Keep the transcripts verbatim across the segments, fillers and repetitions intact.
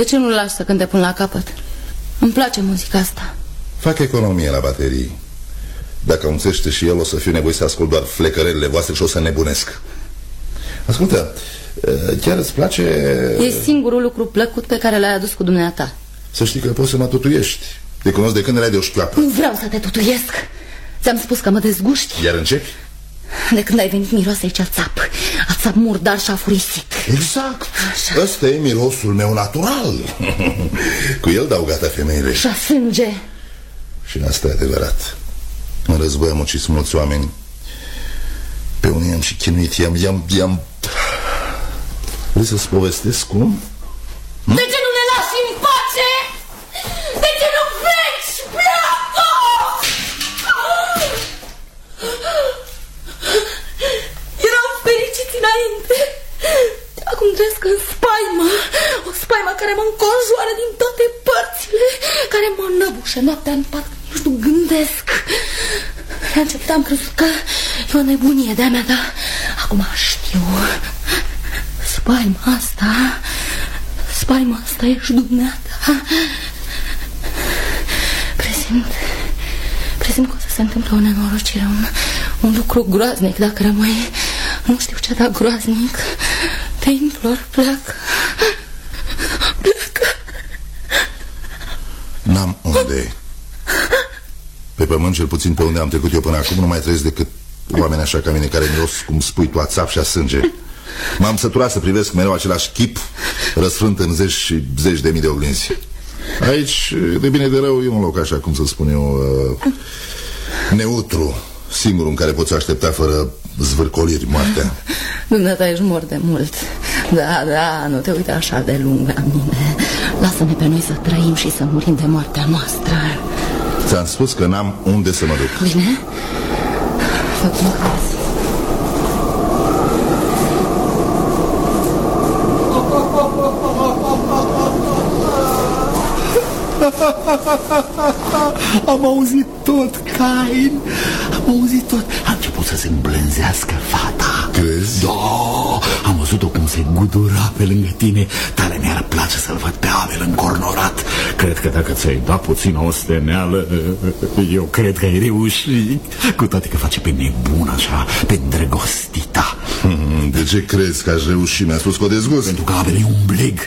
De ce nu-l lași să cânte până la capăt? Îmi place muzica asta. Fac economie la baterii. Dacă unțește și el, o să fiu nevoit să ascult doar flecărelile voastre și o să nebunesc. Ascultă, chiar îți place... E singurul lucru plăcut pe care l-ai adus cu dumneata. Să știi că poți să mă tutuiești. Te cunosc de când erai de o șchioapă. Nu vreau să te tutuiesc. Ți-am spus că mă dezguști. Iar începi? De când ai venit miroase aici a țap. A țap murdar și a furisit. Exact. Așa. Ăsta e mirosul meu natural. Cu el dau gata femeile. Și a sânge. Și asta e adevărat. În război am ucis mulți oameni. Pe unii am și chinuit. I-am... i-am... i-am... Vrei să-ți povestesc cum? Hm? De ce nu ne lași în pace? De ce nu pleci? Pleacă! Eram fericiți înainte. Acum trăiesc în spaimă. O spaimă care mă înconjoară din toate părțile, care mă înăbușă noaptea în pat. Nu știu, gândesc. La început am crezut că e o nebunie de-a mea, dar acum știu. Spaima asta, spaima asta ești dumneata. Presimt, presimt că o să se întâmple o nenorocire, un, un lucru groaznic dacă rămâi. Nu știu ce, dar groaznic. Te implor, pleacă. Pleacă. N-am unde. Pe pământ, cel puțin pe unde am trecut eu până acum, nu mai trăiesc decât oameni așa ca mine, care miros, cum spui tu, ațap și a sânge. M-am săturat să privesc mereu același chip, răsfrânt în zeci și zeci de mii de oglinzi. Aici, de bine de rău, e un loc așa, cum să spun eu, uh, neutru, singurul în care poți aștepta fără zvârcoliri moartea. Dumneata ești mort de mult. Da, da, nu te uita așa de lung la mine. Lasă-ne pe noi să trăim și să murim de moartea noastră. Ți-am spus că n-am unde să mă duc. Bine? Fă-mi crezi. Am auzit tot, Cain. Am auzit tot. A început să se îmblânzească fata. Crezi? Da, am văzut-o cum se gudura pe lângă tine. Tare mi-ar place să-l văd pe Abel încornorat. Cred că dacă ți-ai dat puțin o steneală, eu cred că ai reușit. Cu toate că face pe nebun așa, pe îndrăgostita. De ce crezi că aș reuși? Mi-a spus că o dezgust. Pentru că Abel e un bleg.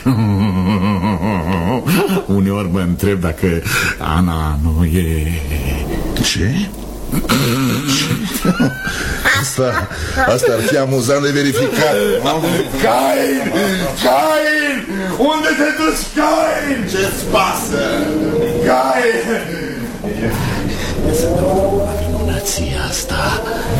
Uneori mă întreb dacă Ana nu e... Ce? Asta, asta ar fi amuzant de verificat. Cain! Cain! Unde te duci, Cain? Ce-ți pasă? Cain! Ia să dau minunăția asta.